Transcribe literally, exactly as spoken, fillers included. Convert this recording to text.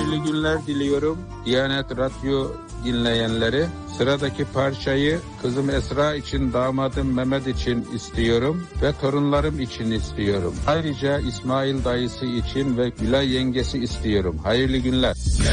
hayırlı günler diliyorum Diyanet Radyo dinleyenleri. Sıradaki parçayı kızım Esra için, damadım Mehmet için istiyorum ve torunlarım için istiyorum. Ayrıca İsmail dayısı için ve Gülay yengesi istiyorum. Hayırlı günler.